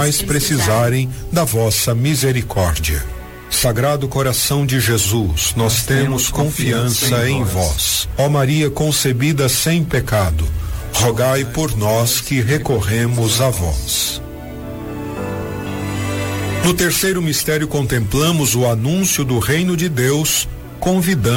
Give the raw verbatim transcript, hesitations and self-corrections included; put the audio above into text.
mais precisarem da vossa misericórdia. Sagrado coração de Jesus, nós temos confiança em vós. Ó Maria concebida sem pecado, rogai por nós que recorremos a vós. No terceiro mistério contemplamos o anúncio do reino de Deus, convidando